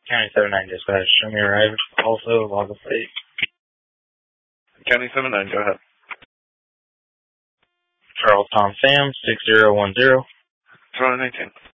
County 79 dispatch. Show me arrived. Also, log of plate. County 79, go ahead. Charles Tom Sam, 6010. Toronto 19.